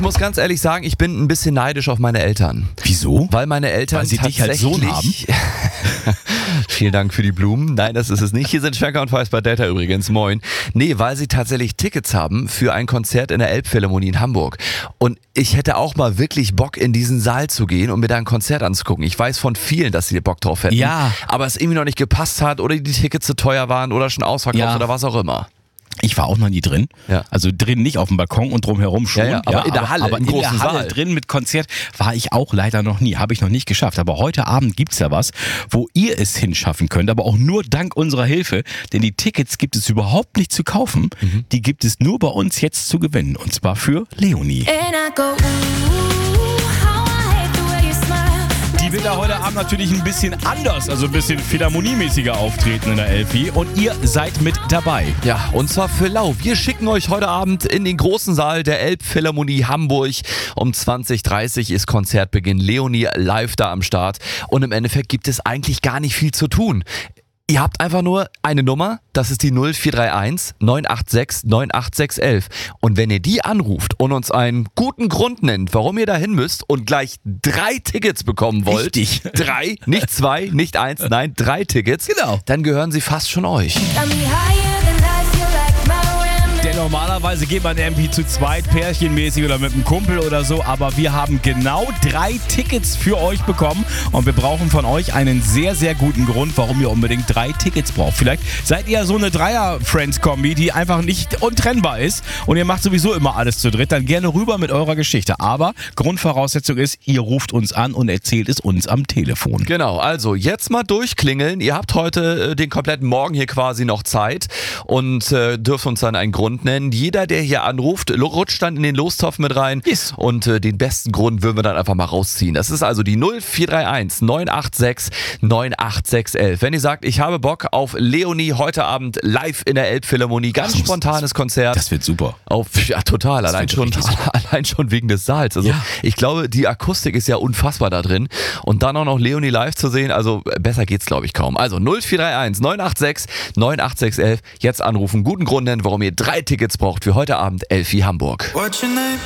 muss ganz ehrlich sagen, ich bin ein bisschen neidisch auf meine Eltern. Wieso? Weil meine Eltern Weil sie dich als Sohn haben? Vielen Dank für die Blumen. Nein, das ist es nicht. Hier sind Schwenker und Weiß bei Delta übrigens. Moin. Nee, weil sie tatsächlich Tickets haben für ein Konzert in der Elbphilharmonie in Hamburg. Und ich hätte auch mal wirklich Bock, in diesen Saal zu gehen und mir da ein Konzert anzugucken. Ich weiß von vielen, dass sie Bock drauf hätten. Ja. Aber es irgendwie noch nicht gepasst hat oder die Tickets zu teuer waren oder schon ausverkauft oder was auch immer. Ich war auch noch nie drin. Ja. Also drin nicht auf dem Balkon und drumherum schon. Ja, aber in der Halle, aber im in großen der Halle Saal. drin mit Konzert war ich auch leider noch nie. Habe ich noch nicht geschafft. Aber heute Abend gibt's ja was, wo ihr es hinschaffen könnt. Aber auch nur dank unserer Hilfe. Denn die Tickets gibt es überhaupt nicht zu kaufen. Die gibt es nur bei uns jetzt zu gewinnen. Und zwar für Leonie. Die wird da heute Abend natürlich ein bisschen anders, also ein bisschen philharmoniemäßiger auftreten in der Elfi. Und ihr seid mit dabei. Ja, und zwar für Lau. Wir schicken euch heute Abend in den großen Saal der Elbphilharmonie Hamburg. Um 20:30 ist Konzertbeginn. Leonie live da am Start. Und im Endeffekt gibt es eigentlich gar nicht viel zu tun. Ihr habt einfach nur eine Nummer, das ist die 0431 986 98611. Und wenn ihr die anruft und uns einen guten Grund nennt, warum ihr dahin müsst und gleich 3 Tickets bekommen wollt. Richtig. 3, nicht 2, nicht 1, nein, 3 Tickets. Genau. Dann gehören sie fast schon euch. Denn normalerweise geht man irgendwie zu zweit, pärchenmäßig oder mit einem Kumpel oder so. Aber wir haben genau 3 Tickets für euch bekommen. Und wir brauchen von euch einen sehr, sehr guten Grund, warum ihr unbedingt 3 Tickets braucht. Vielleicht seid ihr so eine Dreier-Friends-Kombi, die einfach nicht untrennbar ist. Und ihr macht sowieso immer alles zu dritt. Dann gerne rüber mit eurer Geschichte. Aber Grundvoraussetzung ist, ihr ruft uns an und erzählt es uns am Telefon. Genau, also jetzt mal durchklingeln. Ihr habt heute den kompletten Morgen hier quasi noch Zeit und dürft uns dann einen Grund nennen. Jeder, der hier anruft, rutscht dann in den Lostopf mit rein. Yes. Und den besten Grund würden wir dann einfach mal rausziehen. Das ist also die 0431 986 98611. Wenn ihr sagt, ich habe Bock auf Leonie heute Abend live in der Elbphilharmonie, ganz spontanes Konzert. Das wird super. Ja, total. Das Allein wird richtig schon wegen des Saals. Also ich glaube, die Akustik ist ja unfassbar da drin. Und dann auch noch Leonie live zu sehen, also besser geht's, glaube ich, kaum. Also 0431 986 98611. Jetzt anrufen, guten Grund nennen, warum ihr 3 Tickets braucht für heute Abend Elfi Hamburg. What's your name?